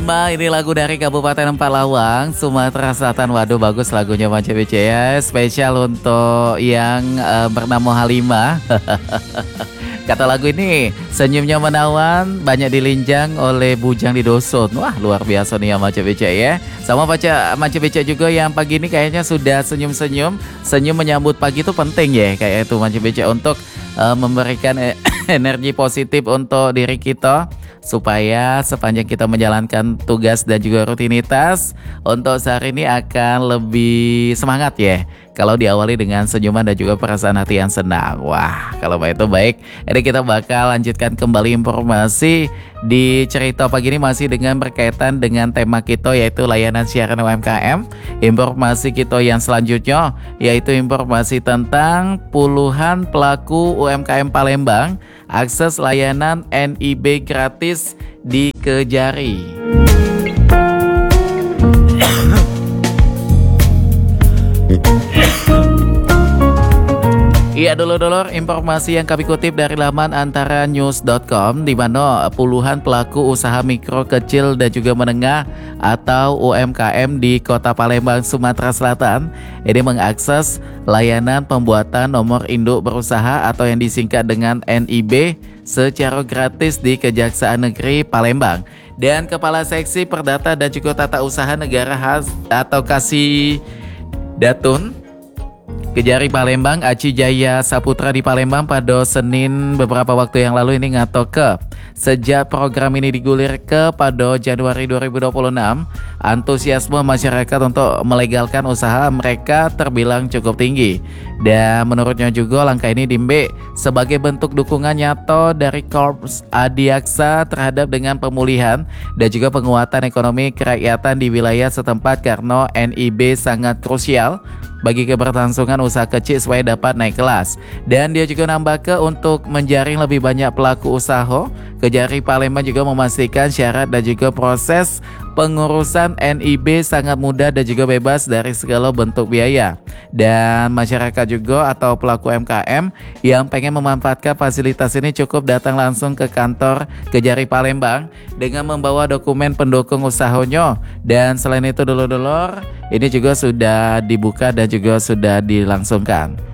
Ini lagu dari Kabupaten Empalawang, Sumatera Selatan. Waduh, bagus lagunya Mas BC ya. Spesial untuk yang bernama Halimah. Kata lagu ini, senyumnya menawan, banyak dilinjang oleh bujang di dosun. Wah, luar biasa nih ya Mas BC ya. Sama baca Mas BC juga yang pagi ini kayaknya sudah senyum-senyum. Senyum menyambut pagi itu penting ya, kayak itu Mas BC untuk memberikan energi positif untuk diri kita, supaya sepanjang kita menjalankan tugas dan juga rutinitas untuk sehari ini akan lebih semangat ya. Kalau diawali dengan senyuman dan juga perasaan hati yang senang. Wah, kalau itu baik. Jadi kita bakal lanjutkan kembali informasi di cerita pagi ini masih dengan berkaitan dengan tema kita, yaitu layanan siaran UMKM. Informasi kita yang selanjutnya yaitu informasi tentang puluhan pelaku UMKM Palembang akses layanan NIB gratis di Kejari. Iya dulur-dulur, informasi yang kami kutip dari laman antaranews.com, di mana puluhan pelaku usaha mikro, kecil dan juga menengah atau UMKM di Kota Palembang, Sumatera Selatan ini mengakses layanan pembuatan nomor induk berusaha atau yang disingkat dengan NIB secara gratis di Kejaksaan Negeri Palembang. Dan Kepala Seksi Perdata dan juga Tata Usaha Negara Khas atau Kasih Datun Kejari Palembang, Aci Jaya Saputra di Palembang pada Senin beberapa waktu yang lalu ini ngatoke. Sejak program ini digulirke pada Januari 2026, antusiasme masyarakat untuk melegalkan usaha mereka terbilang cukup tinggi. Dan menurutnya juga langkah ini dimbe sebagai bentuk dukungan nyata dari Korps Adiaksa terhadap dengan pemulihan dan juga penguatan ekonomi kerakyatan di wilayah setempat, karena NIB sangat krusial bagi keberlangsungan usaha kecil supaya dapat naik kelas. Dan dia juga nambah ke untuk menjaring lebih banyak pelaku usaha, Kejari Palembang juga memastikan syarat dan juga proses pengurusan NIB sangat mudah dan juga bebas dari segala bentuk biaya. Dan masyarakat juga atau pelaku UMKM yang pengen memanfaatkan fasilitas ini cukup datang langsung ke kantor Kejari Palembang dengan membawa dokumen pendukung usahanya. Dan selain itu dulur-dulur, ini juga sudah dibuka dan juga sudah dilangsungkan.